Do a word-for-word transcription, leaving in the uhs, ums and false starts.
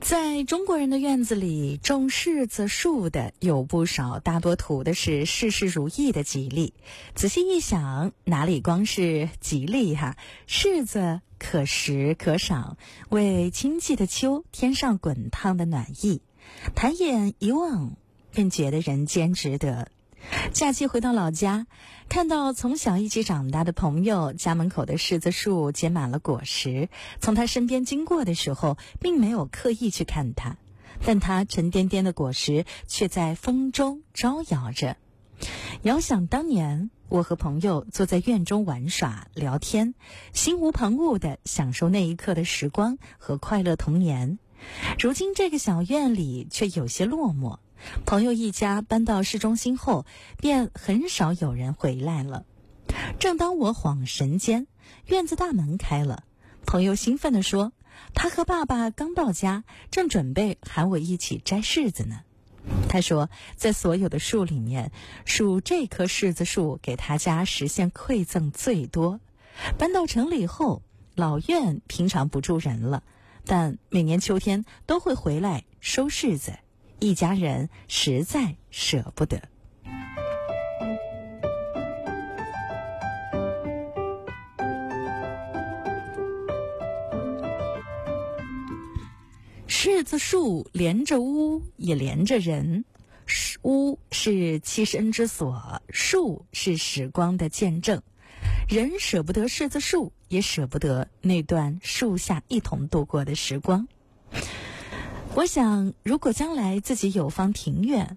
在中国人的院子里，种柿子树的有不少，大多图的是事事如意的吉利。仔细一想，哪里光是吉利哈、啊？柿子可食可赏，为清寂的秋添上滚烫的暖意。抬眼一望，便觉得人间值得。假期回到老家，看到从小一起长大的朋友家门口的柿子树结满了果实，从他身边经过的时候，并没有刻意去看它，但它沉甸甸的果实却在风中招摇着。遥想当年，我和朋友坐在院中玩耍聊天，心无旁骛地享受那一刻的时光和快乐童年。如今这个小院里却有些落寞，朋友一家搬到市中心后，便很少有人回来了。正当我恍神间，院子大门开了，朋友兴奋地说，他和爸爸刚到家，正准备喊我一起摘柿子呢。他说，在所有的树里面，属这棵柿子树给他家实现馈赠最多。搬到城里后，老院平常不住人了，但每年秋天都会回来收柿子，一家人实在舍不得。柿子树连着屋，也连着人。屋是栖身之所，树是时光的见证。人舍不得柿子树，也舍不得那段树下一同度过的时光。我想，如果将来自己有方庭院，